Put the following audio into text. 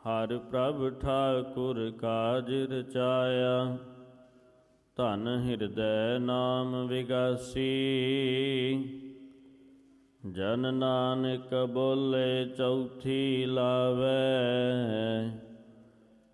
ਹਰਿ ਪ੍ਰਭ ਠਾਕੁਰ ਕਾਜ ਰਚਾਇਆ, ਧਨ ਹਿਰਦੈ ਨਾਮ ਵਿਗਾਸੀ। ਜਨ ਨਾਨਕ ਬੋਲੇ ਚੌਥੀ ਲਾਵੈ,